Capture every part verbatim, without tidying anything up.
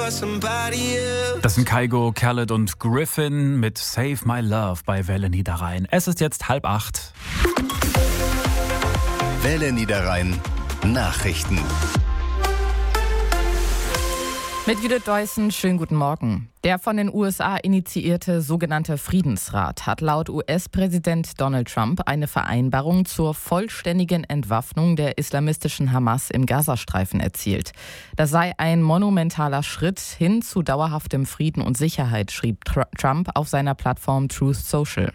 Das sind Kygo, Khaled und Griffin mit Save My Love bei Welle Niederrhein. Es ist jetzt halb acht. Welle Niederrhein Nachrichten. Mit Judith Deussen, schönen guten Morgen. Der von den U S A initiierte sogenannte Friedensrat hat laut U S-Präsident Donald Trump eine Vereinbarung zur vollständigen Entwaffnung der islamistischen Hamas im Gazastreifen erzielt. Das sei ein monumentaler Schritt hin zu dauerhaftem Frieden und Sicherheit, schrieb Trump auf seiner Plattform Truth Social.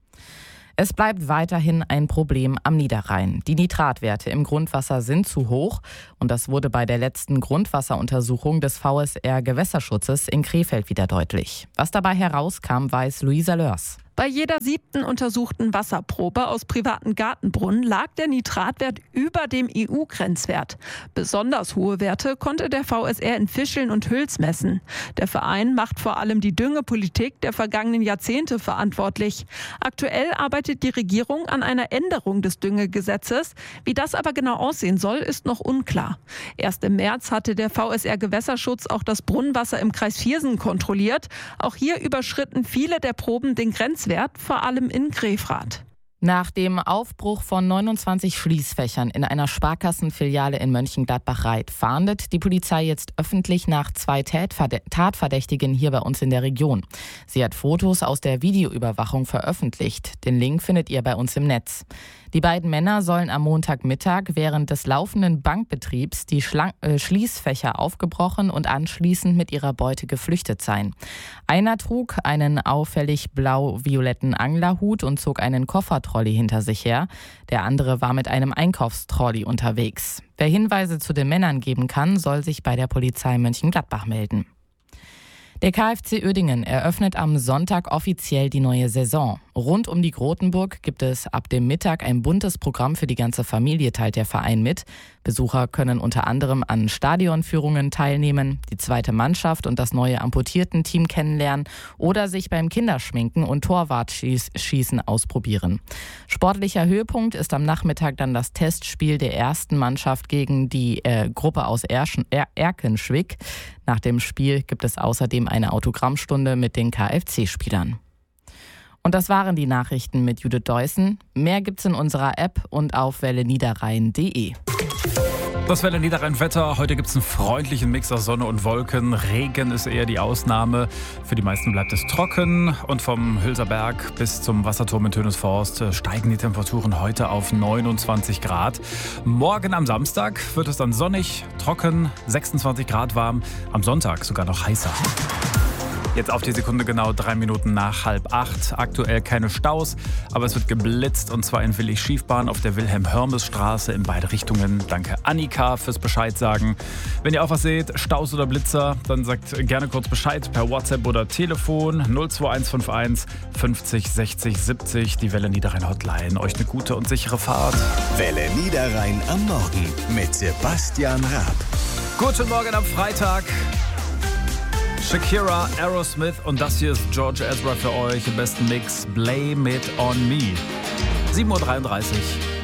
Es bleibt weiterhin ein Problem am Niederrhein. Die Nitratwerte im Grundwasser sind zu hoch und das wurde bei der letzten Grundwasseruntersuchung des V S R-Gewässerschutzes in Krefeld wieder deutlich. Was dabei herauskam, weiß Luisa Lörs. Bei jeder siebten untersuchten Wasserprobe aus privaten Gartenbrunnen lag der Nitratwert über dem E U-Grenzwert. Besonders hohe Werte konnte der V S R in Fischeln und Hüls messen. Der Verein macht vor allem die Düngepolitik der vergangenen Jahrzehnte verantwortlich. Aktuell arbeitet die Regierung an einer Änderung des Düngegesetzes. Wie das aber genau aussehen soll, ist noch unklar. Erst im März hatte der V S R-Gewässerschutz auch das Brunnenwasser im Kreis Viersen kontrolliert. Auch hier überschritten viele der Proben den Grenzwert. Wert, vor allem in Grefrath. Nach dem Aufbruch von neunundzwanzig Schließfächern in einer Sparkassenfiliale in Mönchengladbach-Reit fahndet die Polizei jetzt öffentlich nach zwei Tatverdächtigen hier bei uns in der Region. Sie hat Fotos aus der Videoüberwachung veröffentlicht. Den Link findet ihr bei uns im Netz. Die beiden Männer sollen am Montagmittag während des laufenden Bankbetriebs die Schlang- äh, Schließfächer aufgebrochen und anschließend mit ihrer Beute geflüchtet sein. Einer trug einen auffällig blau-violetten Anglerhut und zog einen Koffertrolley hinter sich her. Der andere war mit einem Einkaufstrolley unterwegs. Wer Hinweise zu den Männern geben kann, soll sich bei der Polizei Mönchengladbach melden. Der K F C Uerdingen eröffnet am Sonntag offiziell die neue Saison. Rund um die Grotenburg gibt es ab dem Mittag ein buntes Programm für die ganze Familie, teilt der Verein mit. Besucher können unter anderem an Stadionführungen teilnehmen, die zweite Mannschaft und das neue Amputierten-Team kennenlernen oder sich beim Kinderschminken und Torwartschießen ausprobieren. Sportlicher Höhepunkt ist am Nachmittag dann das Testspiel der ersten Mannschaft gegen die äh, Gruppe aus Erschen, er- Erkenschwick. Nach dem Spiel gibt es außerdem eine Autogrammstunde mit den K F C-Spielern. Und das waren die Nachrichten mit Judith Deussen. Mehr gibt's in unserer App und auf welle niederrhein punkt de. Das Welle Niederrhein-Wetter. Heute gibt es einen freundlichen Mix aus Sonne und Wolken. Regen ist eher die Ausnahme. Für die meisten bleibt es trocken. Und vom Hülserberg bis zum Wasserturm in Tönisforst steigen die Temperaturen heute auf neunundzwanzig Grad. Morgen am Samstag wird es dann sonnig, trocken, sechsundzwanzig Grad warm. Am Sonntag sogar noch heißer. Jetzt auf die Sekunde genau drei Minuten nach halb acht. Aktuell keine Staus, aber es wird geblitzt und zwar in Willig-Schiefbahn auf der Wilhelm-Hörmes-Straße in beide Richtungen. Danke Annika fürs Bescheid sagen. Wenn ihr auch was seht, Staus oder Blitzer, dann sagt gerne kurz Bescheid per WhatsApp oder Telefon null zwei eins fünf eins fünfzig sechzig siebzig. Die Welle Niederrhein Hotline. Euch eine gute und sichere Fahrt. Welle Niederrhein am Morgen mit Sebastian Raab. Guten Morgen am Freitag. Shakira, Aerosmith und das hier ist George Ezra für euch im besten Mix. Blame It On Me. sieben Uhr dreiunddreißig.